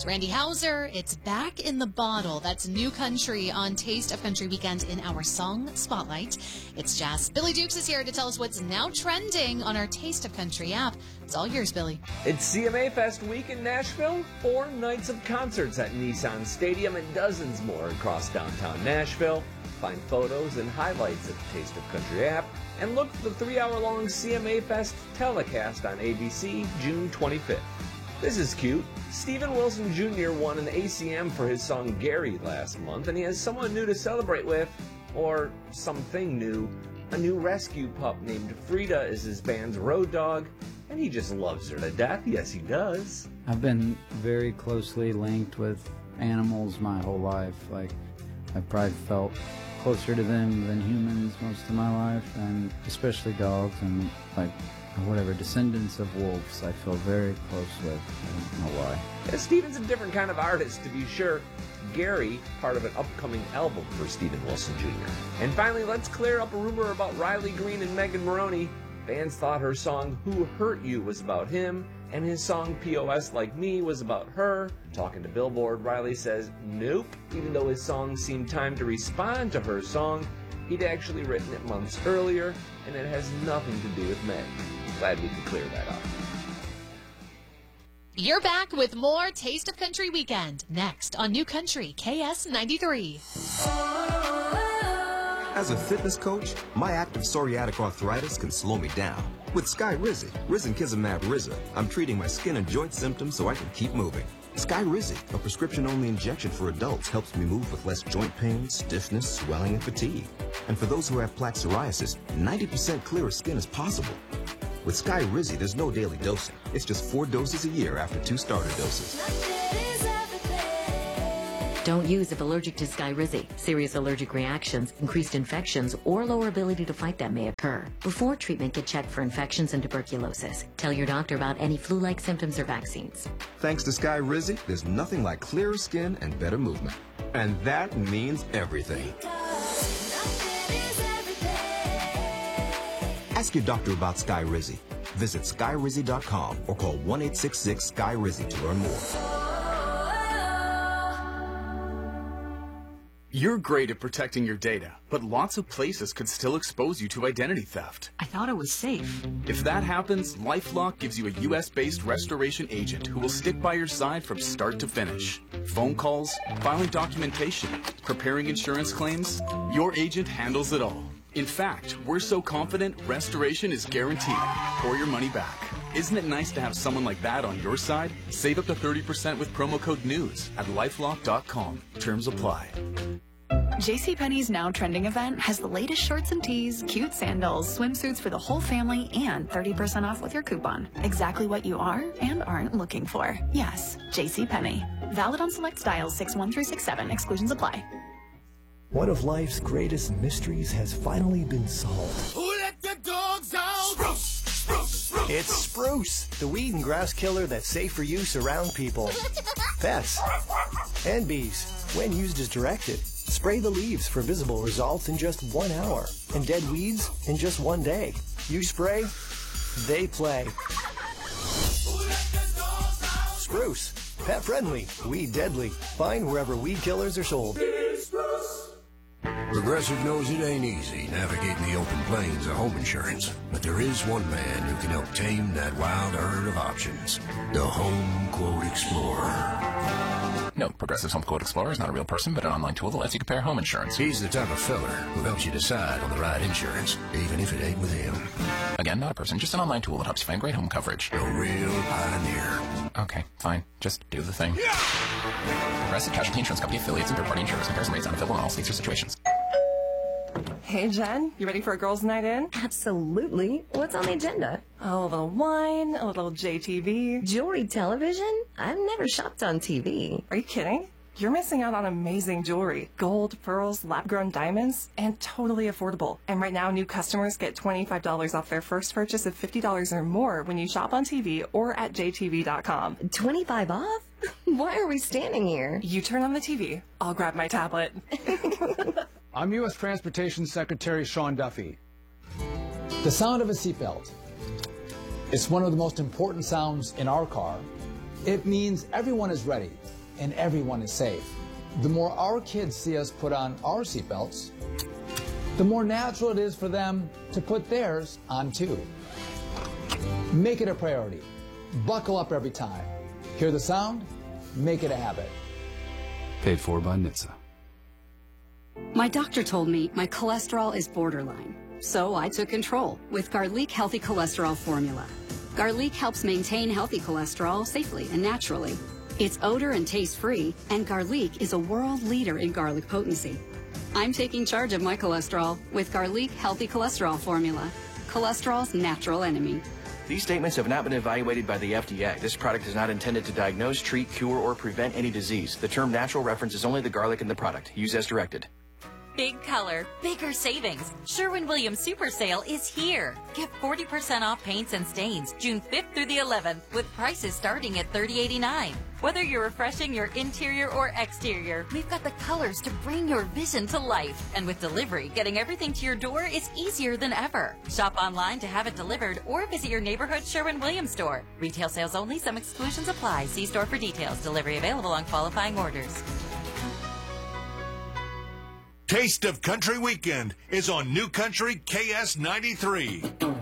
It's Randy Hauser. It's Back in the Bottle. That's New Country on Taste of Country Weekend in our Song Spotlight. It's Jazz. Billy Dukes is here to tell us what's now trending on our Taste of Country app. It's all yours, Billy. It's CMA Fest week in Nashville. 4 nights of concerts at Nissan Stadium and dozens more across downtown Nashville. Find photos and highlights at the Taste of Country app. And look for the 3-hour-long CMA Fest telecast on ABC June 25th. This is cute. Steven Wilson Jr. won an ACM for his song Gary last month, and he has someone new to celebrate with, or something new. A new rescue pup named Frida is his band's road dog, and he just loves her to death. Yes, he does. I've been very closely linked with animals my whole life. Like, I've probably felt closer to them than humans most of my life, and especially dogs and like whatever descendants of wolves I feel very close with. I don't know why. Yeah, Steven's a different kind of artist, to be sure. Gary, part of an upcoming album for Steven Wilson Jr. And finally, let's clear up a rumor about Riley Green and Megan Maroney. Fans thought her song Who Hurt You was about him, and his song POS Like Me was about her. Talking to Billboard, Riley says nope, even though his song seemed timed to respond to her song. He'd actually written it months earlier, and it has nothing to do with Meg. Glad we could clear that up. You're back with more Taste of Country Weekend next on New Country KS93. As a fitness coach, my active psoriatic arthritis can slow me down. With Skyrizi, Risankizumab Riza, I'm treating my skin and joint symptoms so I can keep moving. Skyrizi, a prescription-only injection for adults, helps me move with less joint pain, stiffness, swelling, and fatigue. And for those who have plaque psoriasis, 90% clearer skin is possible. With Skyrizi, there's no daily dosing. It's just 4 doses a year after 2 starter doses. Don't use if allergic to Skyrizi. Serious allergic reactions, increased infections, or lower ability to fight them may occur. Before treatment, get checked for infections and tuberculosis. Tell your doctor about any flu-like symptoms or vaccines. Thanks to Skyrizi, there's nothing like clearer skin and better movement. And that means everything. Ask your doctor about Skyrizi. Visit Skyrizi.com or call 1-866-SKY-RIZI to learn more. You're great at protecting your data, but lots of places could still expose you to identity theft. I thought it was safe. If that happens, LifeLock gives you a U.S.-based restoration agent who will stick by your side from start to finish. Phone calls, filing documentation, preparing insurance claims, your agent handles it all. In fact, we're so confident restoration is guaranteed or your money back. Isn't it nice to have someone like that on your side? Save up to 30% with promo code NEWS at lifelock.com. Terms apply. JCPenney's Now Trending event has the latest shorts and tees, cute sandals, swimsuits for the whole family, and 30% off with your coupon. Exactly what you are and aren't looking for. Yes, JCPenney. Valid on select styles 6-1 through 6-7. Exclusions apply. One of life's greatest mysteries has finally been solved. Who let the dogs out? Spruce, spruce, spruce. It's Spruce, the weed and grass killer that's safe for use around people, pets, and bees. When used as directed, spray the leaves for visible results in just 1 hour, and dead weeds in just 1 day. You spray, they play. Spruce, pet friendly, weed deadly. Find wherever weed killers are sold. Progressive knows it ain't easy navigating the open plains of home insurance, but there is one man who can help tame that wild herd of options. The Home Quote Explorer. No, Progressive's Home Quote Explorer is not a real person, but an online tool that lets you compare home insurance. He's the type of fella who helps you decide on the right insurance, even if it ain't with him. Again, not a person, just an online tool that helps you find great home coverage. A real pioneer. Okay, fine. Just do the thing. Yeah! Progressive Casualty Insurance Company affiliates and third-party insurers. Comparison rates not available in all states or situations. Hey, Jen, you ready for a girls' night in? Absolutely. What's on the agenda? Oh, a little wine, a little JTV. Jewelry television? I've never shopped on TV. Are you kidding? You're missing out on amazing jewelry. Gold, pearls, lab-grown diamonds, and totally affordable. And right now, new customers get $25 off their first purchase of $50 or more when you shop on TV or at jtv.com. 25 off? Why are we standing here? You turn on the TV. I'll grab my tablet. I'm U.S. Transportation Secretary Sean Duffy. The sound of a seatbelt. It's one of the most important sounds in our car It means everyone is ready and everyone is safe. The more our kids see us put on our seatbelts, the more natural it is for them to put theirs on too. Make it a priority. Buckle up every time. Hear the sound? Make it a habit. Paid for by NHTSA. My doctor told me my cholesterol is borderline, so I took control with Garlic Healthy Cholesterol Formula. Garlic helps maintain healthy cholesterol safely and naturally. It's odor and taste-free, and Garlic is a world leader in garlic potency. I'm taking charge of my cholesterol with Garlic Healthy Cholesterol Formula, cholesterol's natural enemy. These statements have not been evaluated by the FDA. This product is not intended to diagnose, treat, cure, or prevent any disease. The term natural references only the garlic in the product. Use as directed. Big color, bigger savings. Sherwin-Williams Super Sale is here. Get 40% off paints and stains June 5th through the 11th with prices starting at $30.89. Whether you're refreshing your interior or exterior, we've got the colors to bring your vision to life. And with delivery, getting everything to your door is easier than ever. Shop online to have it delivered or visit your neighborhood Sherwin-Williams store. Retail sales only. Some exclusions apply. See store for details. Delivery available on qualifying orders. Taste of Country Weekend is on New Country KS93.